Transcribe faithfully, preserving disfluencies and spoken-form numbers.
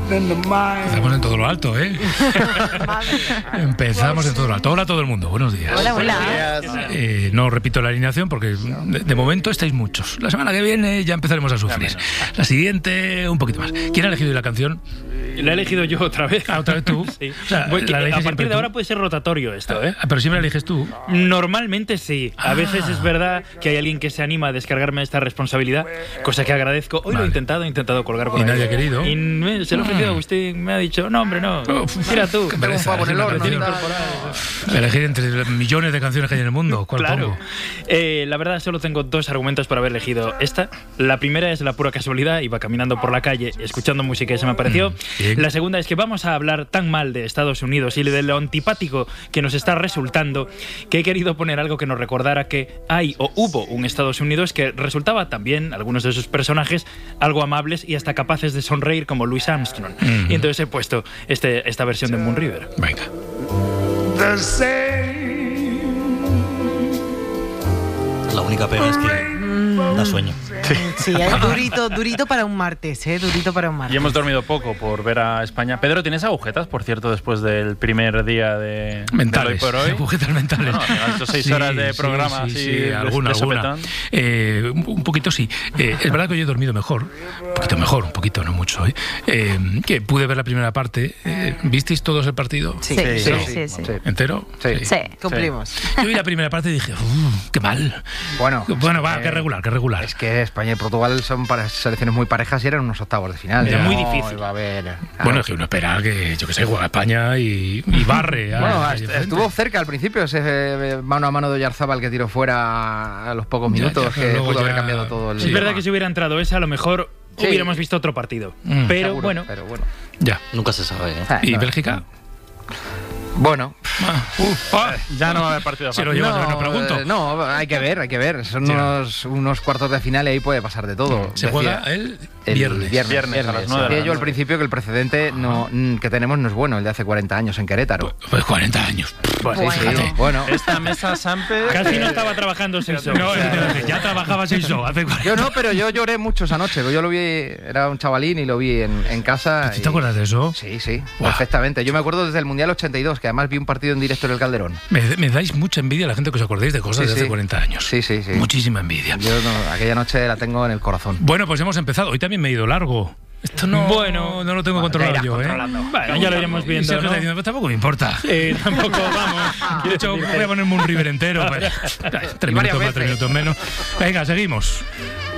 Empezamos en todo lo alto, ¿eh? Empezamos en todo lo alto. Hola a todo el mundo, buenos días. Hola, hola. Eh, no repito la alineación porque de, de momento estáis muchos. La semana que viene ya empezaremos a sufrir. La siguiente, un poquito más. ¿Quién ha elegido la canción? La he elegido yo otra vez. Ah, ¿otra vez tú? Sí. O sea, Voy, la a eliges partir de tú. ahora puede ser rotatorio esto, ¿eh? Ah, pero siempre la eliges tú. Normalmente sí. A Ah. veces es verdad que hay alguien que se anima a descargarme esta responsabilidad, cosa que agradezco. Hoy Vale. lo he intentado, he intentado colgar por Y ahí. nadie ha querido. Y me- se lo he ofrecido a Agustín, me ha dicho, no, hombre, no. Uf, Mira tú. qué Tengo un pereza, pavo en el es una horno. canción. tal. Elegir entre millones de canciones que hay en el mundo. ¿Cuál Claro. pongo? Eh, la verdad, solo tengo dos argumentos para haber elegido esta. La primera es la pura casualidad. Iba caminando por la calle, escuchando música y se me apareció. bien. La segunda es que vamos a hablar tan mal de Estados Unidos y de lo antipático que nos está resultando, que he querido poner algo que nos recordara que hay o hubo un Estados Unidos que resultaba también, algunos de sus personajes, algo amables y hasta capaces de sonreír como Louis Armstrong. Mm. Y entonces he puesto este, esta versión de Moon River. Venga. La única pena es que da sueño. Sí, es durito, durito para un martes, ¿eh? Durito para un martes. Y hemos dormido poco por ver a España. Pedro, ¿tienes agujetas, por cierto, después del primer día de, Mentales, de hoy por hoy? agujetas mentales. No, no, estos seis Sí, horas de sí, programa sí, así sí, de- alguna, de alguna. sopetón. Eh, un, un poquito sí. Eh, es verdad que hoy he dormido mejor, un poquito mejor, un poquito, no mucho. ¿eh? Eh, que pude ver la primera parte. Eh, ¿Visteis todos el partido? Sí, Sí, sí, sí, sí, sí. sí. ¿Entero? Sí. Sí, cumplimos. Yo vi la primera parte y dije, "Uh, qué mal". Bueno, Bueno, va, eh, qué regular, qué regular. Es que España y Portugal son para selecciones muy parejas y eran unos octavos de final. Era No muy difícil. iba a haber, claro. Bueno, es que uno espera que, yo que sé, juega España y, y barre. a- Bueno, a- est- a- estuvo cerca al principio ese eh, mano a mano de Oyarzábal que tiró fuera a los pocos Ya, minutos, ya, pero que luego pudo haber ya- cambiado todo el Sí. Es verdad tema. que si hubiera entrado esa, a lo mejor Sí. hubiéramos visto otro partido. Mm. Pero Seguro, bueno, pero bueno. Ya. Nunca se sabe, ¿eh? Ah, ¿Y no, Bélgica? Bueno, Ah, uh, ah, Ya no va a haber partido Si lo fácil. llevas a ver, no pregunto. eh, no, hay que ver, hay que ver. Son Sí. unos, unos cuartos de final y ahí puede pasar de todo. se Decía- juega el El viernes. viernes, Viernes a las nueve de la Decía yo al noche. principio que el precedente no, mm, que tenemos no es bueno, el de hace cuarenta años en Querétaro. Pues cuarenta años. pues, Sí, sí, sí, sí. bueno. Esta mesa Sampe... Casi no estaba trabajando seis No, horas. es decir, ya trabajaba seis horas hace cuarenta. Yo no, pero yo lloré mucho esa noche. Yo lo vi, era un chavalín y lo vi en, en casa. ¿Tú y- te acuerdas de eso? Sí, sí, Guau. perfectamente. Yo me acuerdo desde el Mundial ochenta y dos, que además vi un partido en directo en el Calderón. Me, me dais mucha envidia a la gente que os acordéis de cosas Sí, de hace sí. cuarenta años. Sí, sí, sí. Muchísima envidia. Yo no- aquella noche la tengo en el corazón. Bueno, pues hemos empezado. Hoy también me he ido largo. Esto no, Bueno, no lo tengo bueno, controlado irás yo, controlando. ¿eh? Bueno, ya lo iremos Y viendo, Sergio ¿no? está diciendo, "Pues tampoco me importa". Eh, tampoco vamos. De hecho, voy a ponerme un River entero. Pero, tres Y varias minutos más, tres veces. minutos menos. Venga, seguimos.